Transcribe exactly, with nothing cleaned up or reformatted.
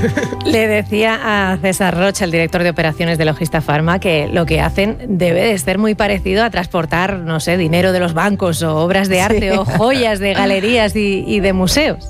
Le decía a César Rocha, el director de operaciones de Logista Pharma, que lo que hacen debe de ser muy parecido a transportar, no sé, dinero de los bancos o obras de arte sí. o joyas de galerías y, y de museos.